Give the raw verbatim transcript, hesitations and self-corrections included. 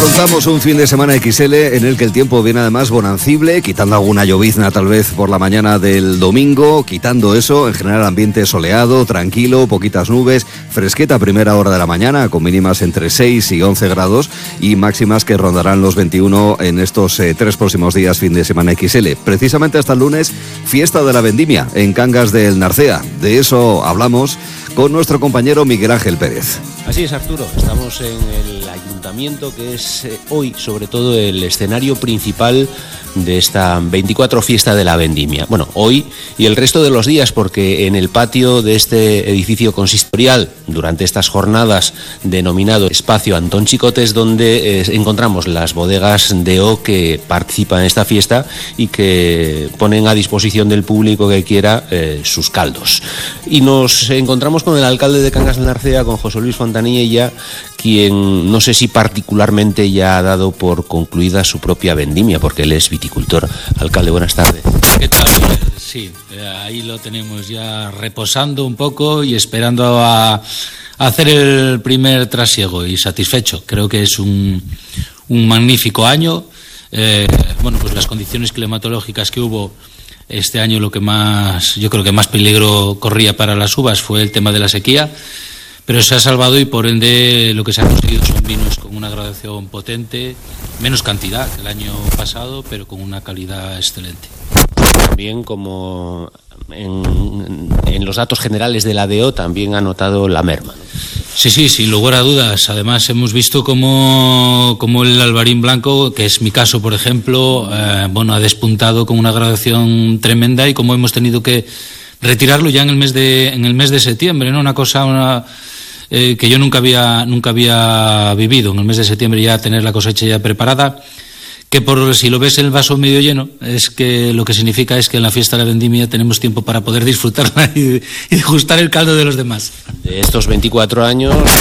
Afrontamos un fin de semana equis ele en el que el tiempo viene además bonancible, quitando alguna llovizna tal vez por la mañana del domingo, quitando eso, en general ambiente soleado, tranquilo, poquitas nubes, fresqueta a primera hora de la mañana, con mínimas entre seis y once grados y máximas que rondarán los veintiuno en estos eh, tres próximos días fin de semana equis ele. Precisamente hasta el lunes, fiesta de la vendimia en Cangas del Narcea. De eso hablamos con nuestro compañero Miguel Ángel Pérez. Así es, Arturo, estamos en el ayuntamiento, que es eh, hoy sobre todo el escenario principal de esta veinticuatro fiesta de la vendimia. Bueno, hoy y el resto de los días, porque en el patio de este edificio consistorial, durante estas jornadas denominado Espacio Antón Chicotes, donde eh, encontramos las bodegas de O que participan en esta fiesta y que ponen a disposición del público que quiera eh, sus caldos. Y nos encontramos con el alcalde de Cangas del Narcea, con José Luis Fontanilla, quien no sé si particularmente ya ha dado por concluida su propia vendimia, porque él es viticultor. Alcalde, buenas tardes. ¿Qué tal? Sí, ahí lo tenemos ya reposando un poco y esperando a, a hacer el primer trasiego, y satisfecho. Creo que es un, un magnífico año. Eh, bueno, pues las condiciones climatológicas que hubo este año, lo que más, yo creo que más peligro corría para las uvas fue el tema de la sequía, pero se ha salvado y por ende lo que se ha conseguido son vinos con una graduación potente, menos cantidad que el año pasado, pero con una calidad excelente. También, como en, en los datos generales de la D O, también ha notado la merma, ¿no? Sí, sí, sin lugar a dudas. Además hemos visto cómo, cómo el albarín blanco, que es mi caso por ejemplo, eh, bueno, ha despuntado con una graduación tremenda, y cómo hemos tenido que retirarlo ya en el mes de en el mes de septiembre, ¿no? Una cosa una, eh, que yo nunca había nunca había vivido, en el mes de septiembre ya tener la cosecha ya preparada, que por si lo ves el vaso medio lleno, es que lo que significa es que en la fiesta de la vendimia tenemos tiempo para poder disfrutarla y, y degustar el caldo de los demás. De estos veinticuatro años,